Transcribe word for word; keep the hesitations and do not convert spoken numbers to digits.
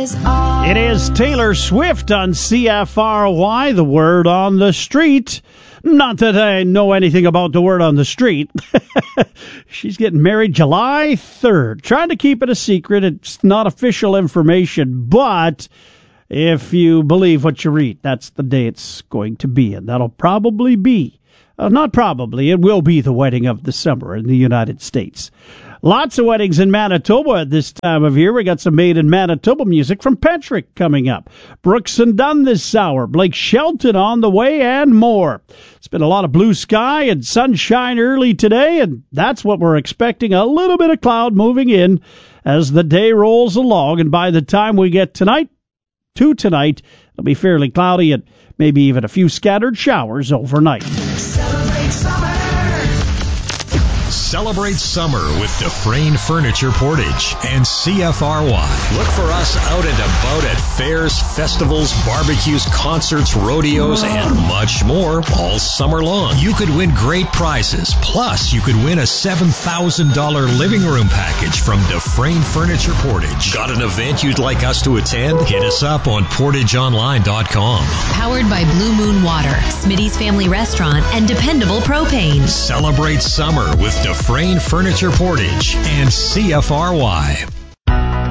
is all. It is Taylor Swift on C F R Y, the word on the street. Not that I know anything about the word on the street. She's getting married July third. Trying to keep it a secret. It's not official information, but if you believe what you read, that's the day it's going to be, and that'll probably be, uh, not probably, it will be the wedding of the summer in the United States. Lots of weddings in Manitoba at this time of year. We got some made in Manitoba music from Patrick coming up. Brooks and Dunn this hour. Blake Shelton on the way and more. It's been a lot of blue sky and sunshine early today, and that's what we're expecting. A little bit of cloud moving in as the day rolls along, and by the time we get tonight to tonight, it'll be fairly cloudy and maybe even a few scattered showers overnight. Celebrate summer. Celebrate summer with Dufresne Furniture Portage and C F R Y. Look for us out and about at fairs, festivals, barbecues, concerts, rodeos, and much more all summer long. You could win great prizes. Plus, you could win a seven thousand dollars living room package from Dufresne Furniture Portage. Got an event you'd like us to attend? Hit us up on portage online dot com. Powered by Blue Moon Water, Smitty's Family Restaurant, and Dependable Propane. Celebrate summer with Dufresne Furniture Portage and C F R Y.